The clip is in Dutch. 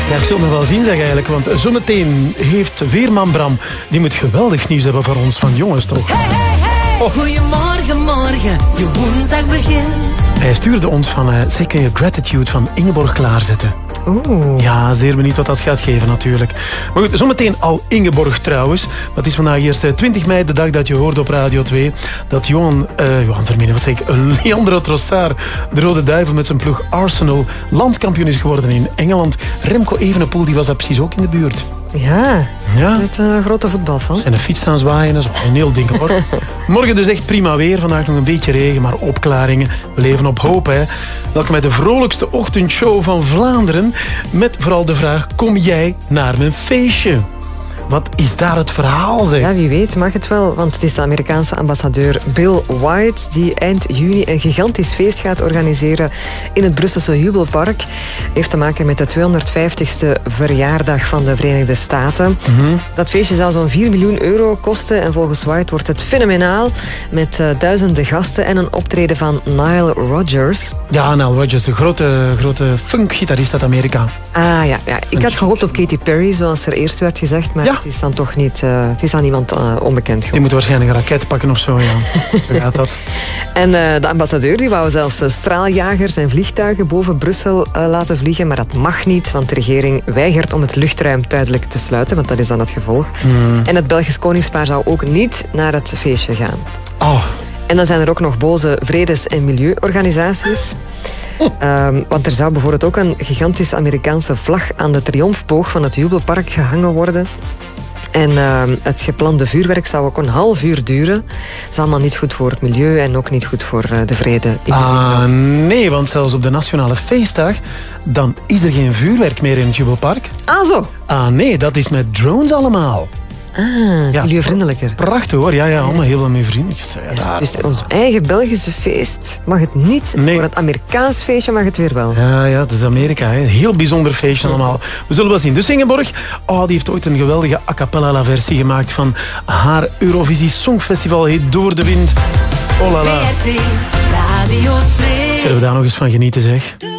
Ja, ik zul het nog wel zien, zeg eigenlijk. Want zometeen heeft Weerman Bram... die moet geweldig nieuws hebben voor ons. Van jongens, toch? Hey. Goedemorgen, morgen. Je woensdag begint. Hij stuurde ons van... Zij kun je Gratitude van Ingeborg klaarzetten. Oeh. Ja, zeer benieuwd wat dat gaat geven natuurlijk. Maar goed, zometeen al Ingeborg trouwens. Maar het is vandaag eerst 20 mei, de dag dat je hoorde op Radio 2... dat Johan Verminen, wat zeg ik, Leandro Trossard, de Rode Duivel met zijn ploeg Arsenal, landskampioen is geworden in Engeland. Remco Evenepoel, die was daar precies ook in de buurt. Ja, Ja. met een grote voetbalfan. En een fiets staan zwaaien, dat is wel een heel ding hoor. Morgen dus echt prima weer. Vandaag nog een beetje regen, maar opklaringen. We leven op hoop, hè. Welkom bij de vrolijkste ochtendshow van Vlaanderen. Met vooral de vraag, kom jij naar mijn feestje? Wat is daar het verhaal, zeg? Ja, wie weet mag het wel, want het is de Amerikaanse ambassadeur Bill White die eind juni een gigantisch feest gaat organiseren in het Brusselse Jubelpark. Heeft te maken met de 250ste verjaardag van de Verenigde Staten. Dat feestje zal zo'n 4 miljoen euro kosten en volgens White wordt het fenomenaal met duizenden gasten en een optreden van Nile Rodgers. Ja, Nile Rodgers, de grote funkgitarist uit Amerika. Ah ja, ik had gehoopt op Katy Perry, zoals er eerst werd gezegd, maar ja. Het is dan toch niet... het is aan iemand onbekend Die geworden. moet waarschijnlijk een raket pakken of zo, ja. Zo gaat dat. En de ambassadeur die wou zelfs straaljagers en vliegtuigen boven Brussel laten vliegen, maar dat mag niet, want de regering weigert om het luchtruim tijdelijk te sluiten, want dat is dan het gevolg. En het Belgisch koningspaar zou ook niet naar het feestje gaan. Oh. En dan zijn er ook nog boze vredes- en milieuorganisaties. Want er zou bijvoorbeeld ook een gigantische Amerikaanse vlag aan de triomfboog van het Jubelpark gehangen worden. En het geplande vuurwerk zou ook een half uur duren. Dat is allemaal niet goed voor het milieu en ook niet goed voor de vrede in de wereld. Nee, want zelfs op de Nationale Feestdag... dan is er geen vuurwerk meer in het Jubelpark. Ah, zo. Nee, dat is met drones allemaal. Milieuvriendelijker. Prachtig hoor, ja, allemaal heel veel milieuvriendelijk. Ja, Dus ons eigen Belgische feest mag het niet. Nee. Voor het Amerikaans feestje mag het weer wel. Ja, het is Amerika. Hè. Heel bijzonder feestje allemaal. We zullen wel zien. Dus Ingeborg, die heeft ooit een geweldige a cappella versie gemaakt van haar Eurovisie Songfestival hit Door de Wind. Oh la la. VRT Radio 2. Zullen we daar nog eens van genieten, zeg?